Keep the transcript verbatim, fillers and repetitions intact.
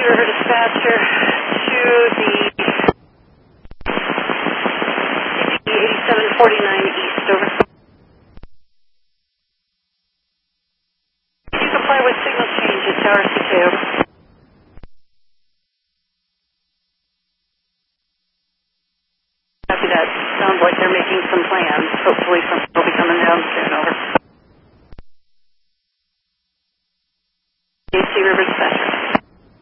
River dispatcher to the eighty-seven forty-nine East, over. You comply with signal change at Tower C K, over. Copy that. Sounds like they're making some plans, hopefully from...